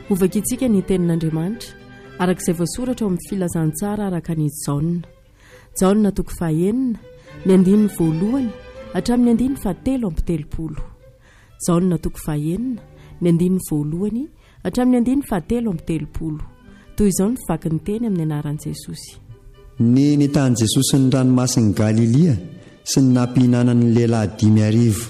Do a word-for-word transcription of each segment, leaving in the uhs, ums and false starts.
ovakitsika ny tenin'andriamanitra arak'izay voasoratra ao amin'ny filazantsara araka ny jaona jaona toko fahaenina ny andininy voalohany hatramin'ny andininy fahatelo amby telopolo jaona toko fahaenina ny andininy voalohany hatramin'ny andininy fahatelo amby telopolo toy izao ny vaky ny teny amin'ny anaran'i Jesosy. Ny nitany Jesosy ny ranomasin'i Galilia sy ny nampihinanany lehilahy dimy arivo.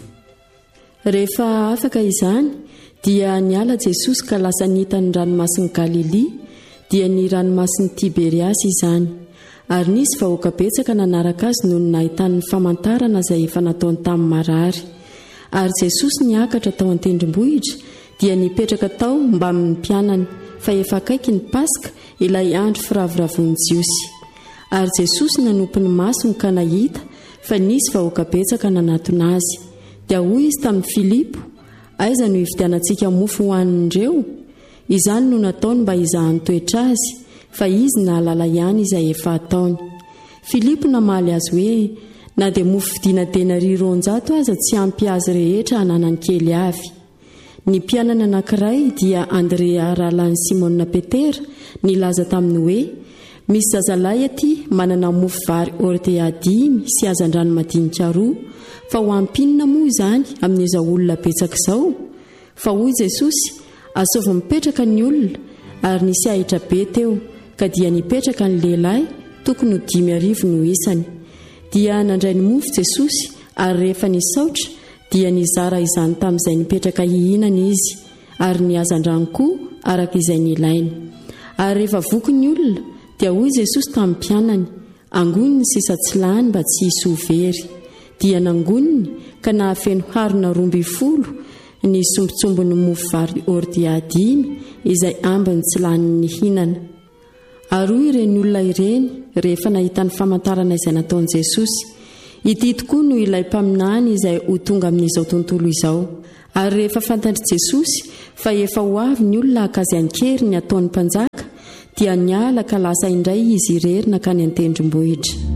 Rehefa afaka izany dia niala Jesosy ka lasa nitany ranomasin'i Galilia dia ny ranomasin'i Tiberiasy izany, ary nisy vahoaka betsaka nanaraka azy noho ny nahitany famantarana izay efa nataony tamin'ny marary. Ary Jesosy niakatra tao an-tendrombohitra dia nipetraka tao mba amin'ny mpianany, fa efa akaiky ny Paska, ilay andro firavoravon'ny Jiosy. Ary Jesosy nanompo ny masony ka nahita fa nisy vahoaka betsaka nanatona azy. Dia hoy izy tamin'ny Filipo, aiza no hividianantsika mofo hohanindreo? Izany no nataony mba hizahany toetra azy, fa izy nahalala ihany izay efa ataony. Filipo namaly azy hoe, na dia mofo vidiana denari roanjato aza tsy ampy azy rehetra hananany kely avy. Ny mpianana anankiray dia Andrea rahalan'i Simona Petera nilaza taminy hoe, misy zazalahy aty manana mofo vary ortea dimy sy hazan-drano madinika roa, fa ho ampinina moa izany amin'izao olona betsaka izao? Fa hoy Jesosy, asovy mipetraka ny olona, ary nisy ahitra be teo, ka dia nipetraka ny lehilahy, tokony ho dimy arivo no isany. Dia nandray ny mofo Jesosy, ary rehefa nisaotra dia nizara izany tamin'izay nipetraka hihinana izy, ary ny hazan-drano koa araka izay nilainy. Ary rehefa voky ny olona dia hoy Jesosy tamin'ny mpianany, angoniny sisa tsy lany mba tsy hisy ho very. Dia nangoniny ka nahafeno harona roa amby folo ny sombitsombony mofo vary ortea dimy izay ambiny tsy lany ny hinana. Ary ireny olona ireny rehefa nahita ny famantarana izay nataon'i Jesosy, ity tokoa no ilay mpaminany izay ho tonga amin'izao tontolo izao. Ary rehefa fantatra Jesosy fa efa ho avy ny olona akazy ankery ny ataon'ny mpanjaka, dia niala ka lasa indray izy irery nakany an-tendrombohitra.